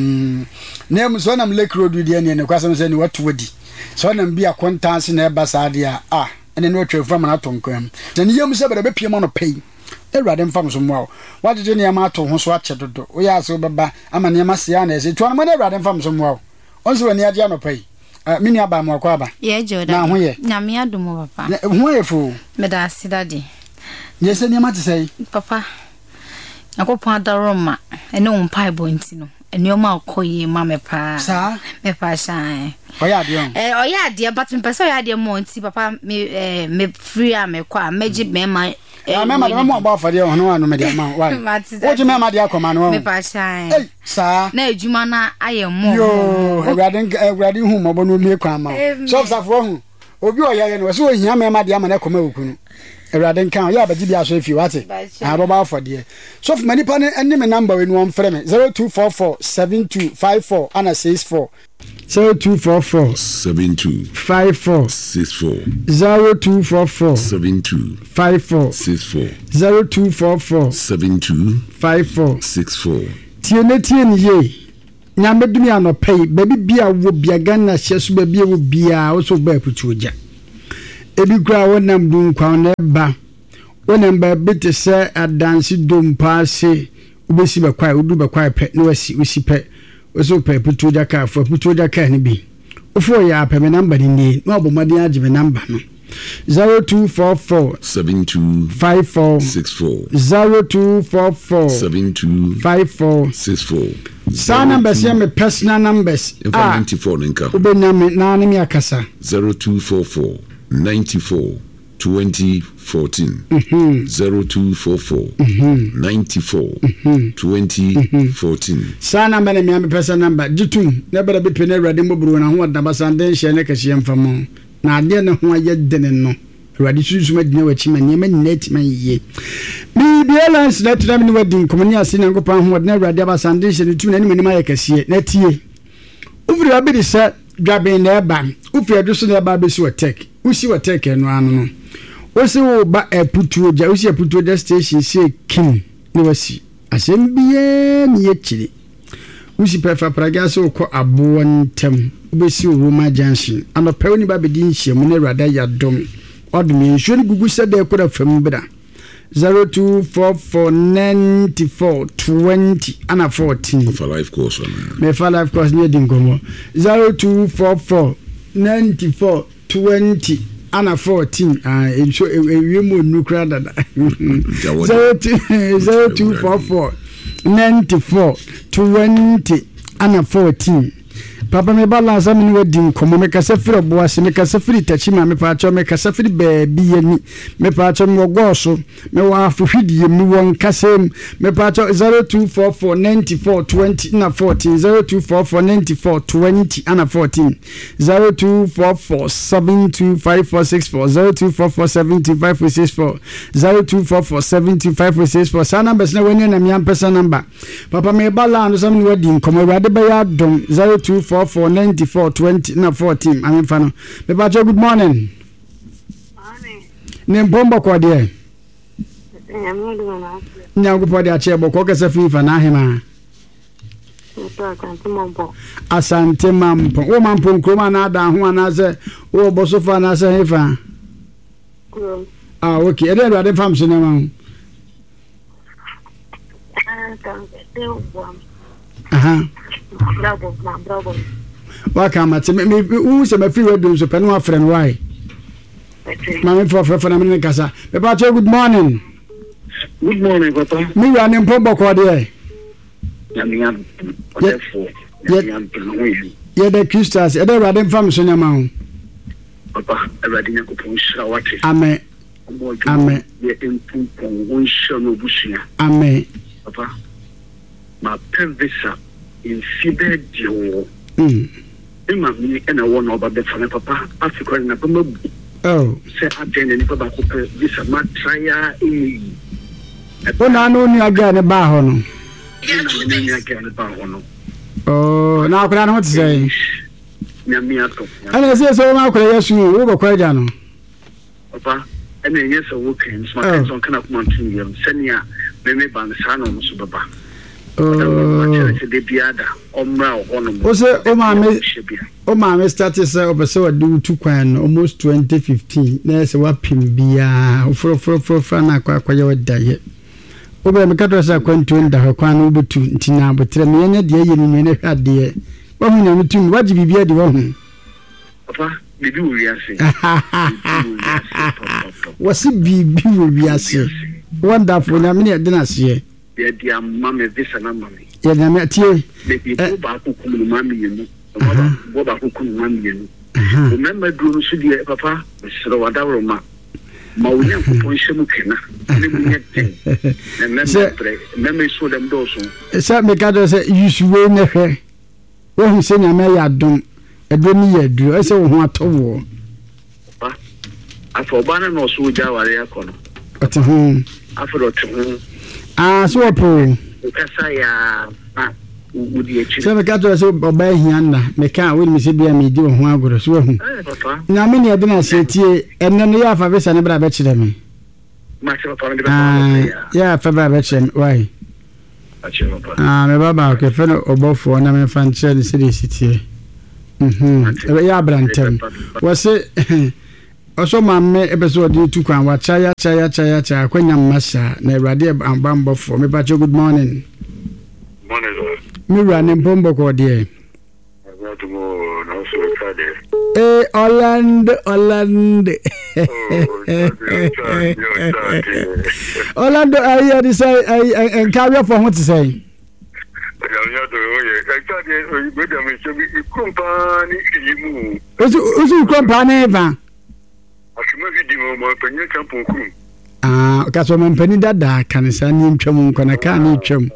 nem so nam lake road di ene ne kwasam se ni watu wadi so nam bia kontanse na eba saade a ene no twefam na tonkwam na ni yam se bere be pie mo no pei ewrade mfam so mo wade je ne ma to ho so ache dodo o ya so beba ama ne ma sia na ese to na mo ewrade mfam so mo onso wani ade no pei mini aba mo akwa aba ye joda na ho ye nyame adumo papa ho ye fu me da sidade ye se ne ma te sei papa akopon adaroma ene on pai bonti no enioma akoye ma me pa sa me pa shan oya de on oya de but me pesa oya de monti papa me free am kwa meji me ma mema de mo ba fade ho no anu me de ma why o je mema de akoma no me pa chan sa na ejuma na ayemo yo ewrade hu mo bo no mi kwa ma so safo hu obi oyaye no so ohia mema de ama na koma okunu ewrade nkan ya baji bia so efi wate abo ba fade so for many pan any me number we no on frame 0244 7254 ana 64 0244 7254 64 0244 7254 64 0244 7254 64 tiene ye nyame dumi anopei baby bia wo bia Ghana hyeso ba bia wo bia wo so ba putuoja ebi kura wonam dun kwa na ba wonam ba bit se adansi dom paase ubesi ba kwai udu ba kwai pe na wasi pe so pe putuoja ka fo putuoja ka ni bi ofo ya pe me number ni no obomade age me number no 0244 7254 64 0244 7254 64 sa numbers ya me personal numbers 94 nka ubenyame na ne mi akasa 0244 94 2014 0244 94 2014 sa number ne mi personal number jitum na bere be pene rade mboburu na ho dabasande nhye ne kase mfamo na ade ne ho aye dene no rade susuma dine wachi manyema net man ye bi balance na tram ni wadin komani ase na ngopa ho na rade abasande nhye ne tu na ni ma kase na tie ufiri abidi sa dwaben na eba ufiri aduso na eba be si watek usi watek eno anu no wosi wo ba eputuoja usi eputuoja station se kin ne wasi asembie ni yechiri usi prefa praga so ko abo ntem ubesi Roma Junction ano pewni ba bedi nhiem ne rada ya dom odumi nshoni gugu sede ko da fam bida 02449420 ana 14 for life course me for life course ne dingomo 02449420 ana 14 enso ewemo nukra dada 02449420 ana 14 papa me balance amini wadin komo me kasa firi boase me kasa firi tachima me pa cho me kasa firi baabi yani me pa cho me goso me wa afuhidie mu won kasem me pa cho 02449420 na 14 02449420 ana 14 0244725464 0244725464 0244725464 sa numbers na wani na mi ampesa number papa me balance amini wadin komo rade ba ya dom 02449420 na 14 I'm fano me ba good morning ne bomba kwa die nyangu pode ache boko kesa fifa na hema asante mampo o mampo nkroma na ada ho anaze o bosofa na se hefa okay ede do ade fam se na ma bravo welcome to me who se me free radio so penu afren why mama for na me kasa me ba good morning papa me wa ne mpombo ko de ye de Christus e de rade fam so nyama papa rade nyakopon shira wate amen amen ye empumpo won shira no busia amen papa ma pevisa in fibe dio ema mi ena wona oba be fa papa africa na pama se atene ni papa ko pe visa ma traya ona no ni aga ne ba ho no na akura no tse nyami ato ana se so ma akura yesu wo go kwa ja no papa ena yeso wo kan so ma kan kana kuma tin yam senia me ban sa no so baba o ma started say obeso do two kwan almost 2015 na se wa pim bia fro na kwa ye daye obe me kato sa kwantu nda kwan no betu ntina botre me nya de ye ni ne hwade wa hu na mutum waji bibia de wa hu papa bibi wo wiase wasi bibi wo wiase wonderful na me de na se ye dia mama visa na mama ye na me tie be ba ko kum mama yenu ba ko kum mama yenu remember do so dia papa sero wadawro ma Maunya kuponshemu kena. Nemnyete. Nemme so dem doso. Sa me ka do say yusuwe ne hwe. Wo hu se nyame ya dom. Edomi ya duro. Ese wo hu atowo. Afọ bana no so ja ware akono. Ati hu. Afọ do tu. So opo. Kasa ya udi echi. Se me ka do say oba hianna. Me ka we mi se bia me di wo hu agoro so hu. Papa. Na me ne ade na setie enne no ya fa be ne bra be kire me. Ma se papa ne be ya fa bra be kire me. Why? Me baba ke fe no obofo na me fan kire se sitie. Ya brantem. Wose oso mamme episode tu kwan wa chaya kwanya masa na Awurade ambambofo me bacho good morning. Morning. Me run bombo ko de. Orlando. Orlando I decide I carry for what to say. Usu company va. Kaso mampani dada kanisa ni ntwam nkona ka ni ntwam.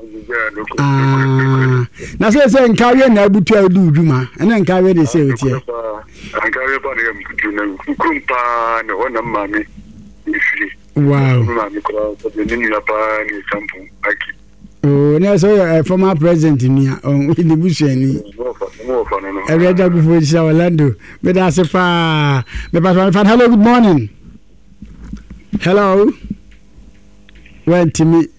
Na se nkawe na abutu adu dwuma. Ena nkawe de se otie. Nkawe pa na mkutu na kumpa na wona mami. Wow. Mami ko ni ni pa ni sampu aki. Oh, na so former president ni we the bushani. Everyday go for Orlando. Me da se fa. Me pa fan hello good morning. Hello. Went to me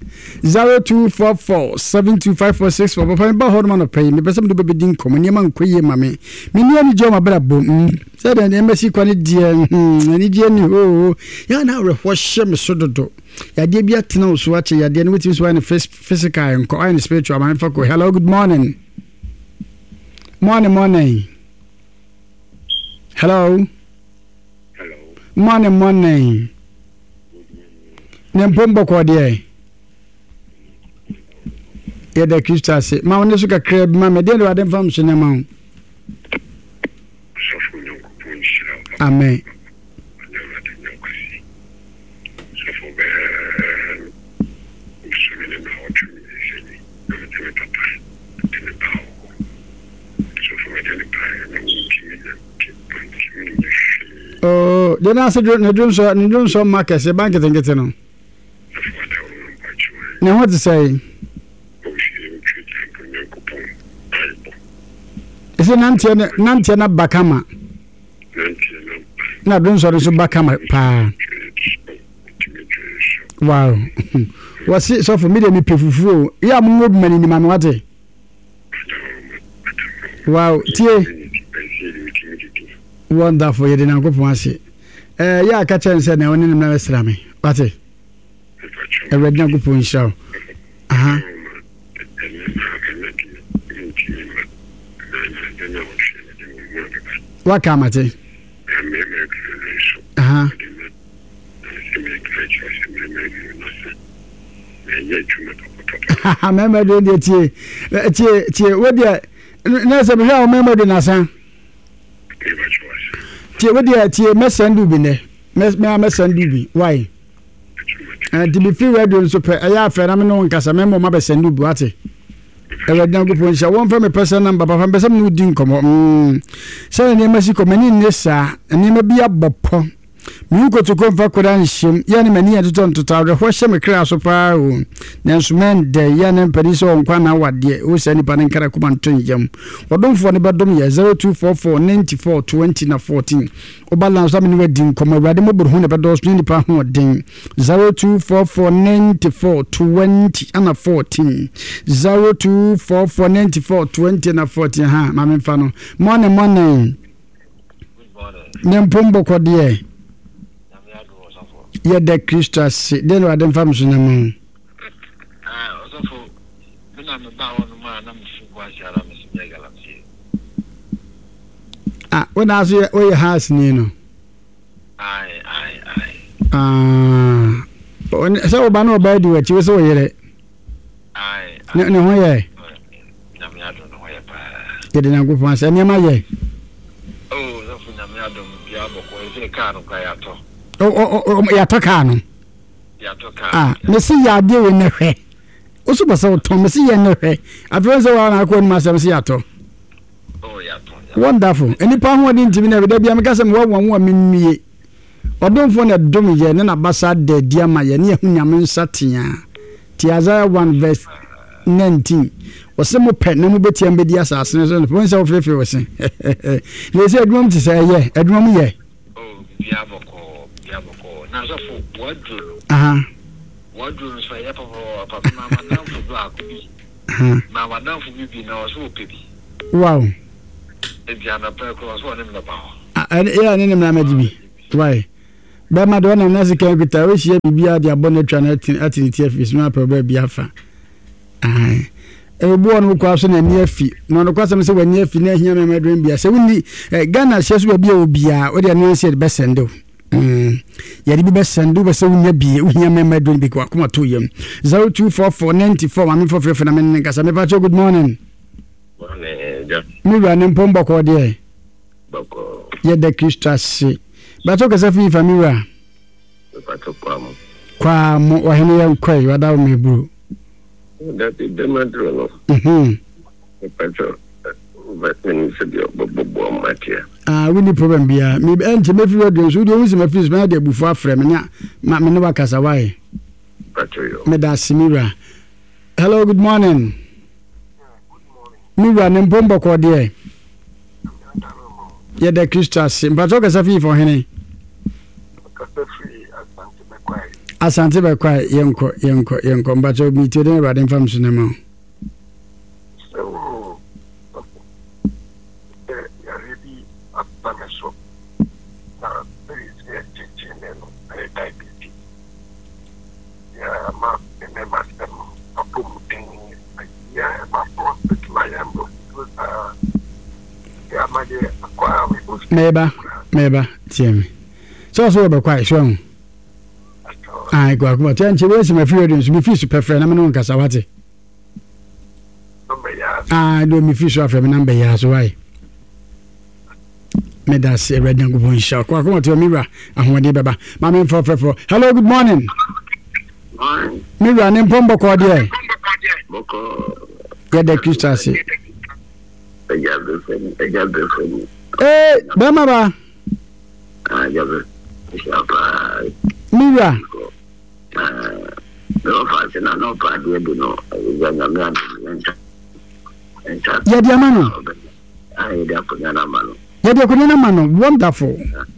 0244725464 papa ba hormone pay me pese me do be din komo niam nkoye mame me ni ani joma bra bom say den embassy kwani die ani die ni o ya na rehwo hye me sododo ya de bia tena so ache ya de no wetin so any physical and any spiritual man for ko hello good morning morning hello morning Nempombo kwa die. Yede Christa se. Ma wone suka kreb ma me de wade fam so na ma. Amen. Oh, de na se no dun so market se bank ngete no. Now what to say? Is it Nantiana Bakama? Na don't sorry so Bakama pa. Wow. What's it so for me to be pifu? Yeah, move many in Manuate. Wow, tie. Wonderful, you didn't go for it. Yeah, catch and said, I want to know Slamy. What's it? A red na gupo insha. What kamate? Mama do de tie we dia na se me ha o mama do na san. Tie we dia tie mesendu bi ne. Mesendu bi. Why? And to be free radio so pe aya fe na me no nkasa me mo ma be sendu bu ate e radio go pon sha won fa me person number papa be sam no din komo say ne ma si ko mani ne sa ne ma bia bopo mi ko to ko fa ko dan shim ya ne mani ya to re ho hye me kra so pa o na so men de ya ne padi so nkwa na wade o sa ni pa ne nkara kuma nton yam odonfo ne bedom ya 02449420 na 14 o balance am ni wadin komo awade mo buru ho ne bedo so ni pa ho den 02449420 ana 14 02449420 na 14 ha ma me fa no morning good morning Nempombo ko de ya de Christus den wa den fam so na mo osofo bina me ba wonu ma na mfu kwa shara me sibe galamsi when as you has ni no ai so ba no ba di we ti we so yere ne ho ye na me ado no ye pa ye de na go fa se ne ma ye osofo na me ado bia boko e se ka no kwa ya to ya toka no mesi ya de we ne hwe oso basa oton mesi ya ne hwe afro se wa na akọ ni masem se ya to wonderful enipa ho de ntimi na be da bia me kasa me wa minnie odomfo na dom ye ne na basa de dia ma ye ne ahunyame nsatea ti Isaiah 1 verse 19 wose mo pe na mo betia mbedi asase ne so no nsa ofefe wose ye se adwum ti say ye adwum ye biaboko na so fo wadru wadru so ye papa mama na fo do akubi mama na fo bibi na so pebi wow e biana pe ko so ne me ba ya ne me na madibi why ba ma do na na se kan kuta we hie bibia de abonetwa na atiniti afis no apro bia fa ebu no kwa so na ni afi no kwa so se wani afi na hia me madwen bia se woni Ghana hye so bia obia o de na se be sendo ya di be sendo be se woni bia hia me madwen bi kwa kuma to yam 024494 mami for free na me nkasa me pa good morning mi ba ne mpombo ko de boko ye de Christus ba to kasa fi family ba to kwa mo wa hene yan kwai wada me buru that is the matter no petrol but when se dio bobo matia we need problem bia me enti me fi radio so dio me fi me de bufu afre me na me no bakasa why petrol me da simira hello good morning Mira ne mpombo ko de ye de Christus mpato kasa fi for hene Asante be kwa yenko mbacho mitio de radin fam sunema so ya ready apameso na there is a chichineno diabetes ya ma ne masem apumutin ya ma prophet mayambo ya ma de kwa meba tiemi so be kwa sho ai kwa kuma tenche we se mafiri odin so mi fi super friend na me no nkasa wate number ya do mi fi so afre me number ya so why me da se ready go bon sha kwa kuma to mira ahode beba ma me for hello good morning mira ne mpombo ko de boko ya de Christus ejabbe bema ba ejabbe shapa mira no fa na no pa de no ya nyame enta ya diamano ai da kunya na mano ya de kunya na mano wonderful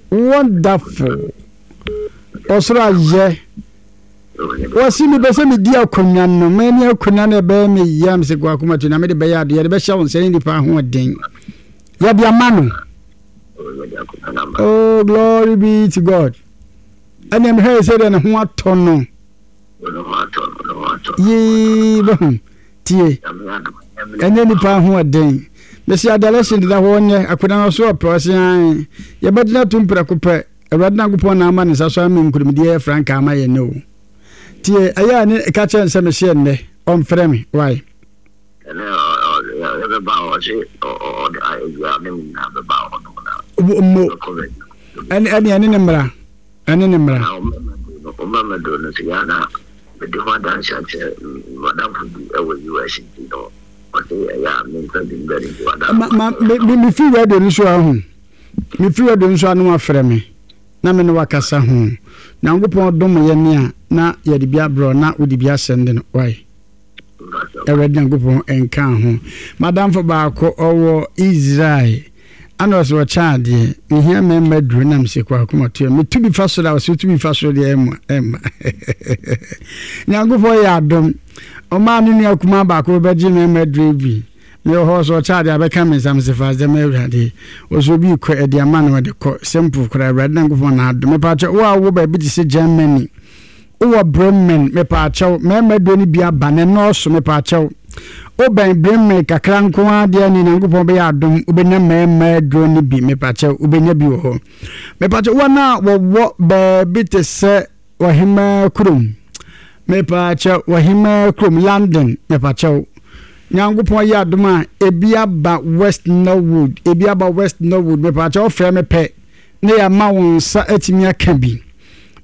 osra je wasi mi bese mi dia kunya no mani akunya na be mi yam se kwa kuma tuna me de be ya de be sha won se ni pa ho den ya diamano oh glory be to God and I'm here said and ho atono ye bo tie ene ni pa ho den me si adalation da ho nye akuna so operation ye badina tumpra kopɛ awradna gopɔ na ama ne saso am nkurum die franka ama ye no tie aya ne ka chen se me hye nne on frame why ene ya be ba o se o ya me na be ba o no ene ne mra o mama do no se ya na be de ho dan sha che madam fu ewe US no o se ya me nta din beri wada me fi radio ni so ahun me fi radio ni so anu afre me na me no wakasa ho na ngopon dom ye ne a na ye de bia bro na odi bia sende no why already ngopon enka ho madam for ba ko owo Israel ano so child ye hia me madru na mse kwa kuma to me to be faso da so to be faso de em nyangofo ya dom o ma ni akuma ba ko be ji me madru bi me ho so child ya be kan me sam se fa de me urade o so bi ko e de ama na de ko simple kra urade nyangofo na dom me pa che wo ba bi se Germany o Bremen me pa che me madru ni bia ba ne no so me pa che oben bremme kakra nko ade ani nangopon be adom obenya mema drone bi me pache obenya bi ho me pache wana wo be bitese wahima krum me pache wahima krum London me pache nangopon ya adom a ebia ba West Norwood me pache ofre me pe ne ya ma won sa atimi aka bi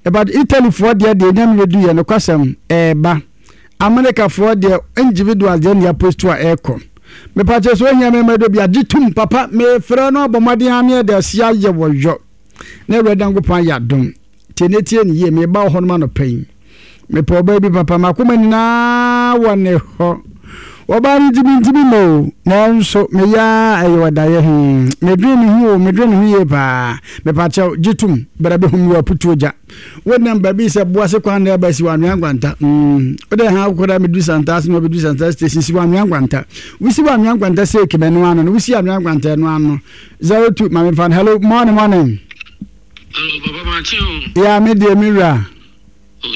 about Italy for the name do ya no kwasam ba America for the individual then ya post to aircom me pache so nya me do bia gitum papa me fra no abomade ame de sia ye wojo na redango pan ya dom tenetie ni ye me ba ho no ma no pen me po ba bi papa makoma ni na wone ho Wabani tibi mo nanso me ya ayo daye me dwene hu ye ba me pacha gitum berabe hum yo putuja wonam ba bi se boase kwan na ba si wa nwangwanta ode ha akora me du santas no be du santas station si wa nwangwanta wisi wa nwangwanta se kebe no ano wisi wa nwangwanta no ano 02 mama fan hello morning hello baba Martin ya me de mira